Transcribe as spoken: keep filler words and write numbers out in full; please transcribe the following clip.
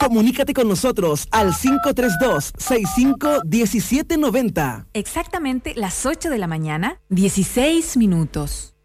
Comunícate con nosotros al cinco tres dos, seis cinco uno siete nueve cero. Exactamente las ocho de la mañana, dieciséis minutos.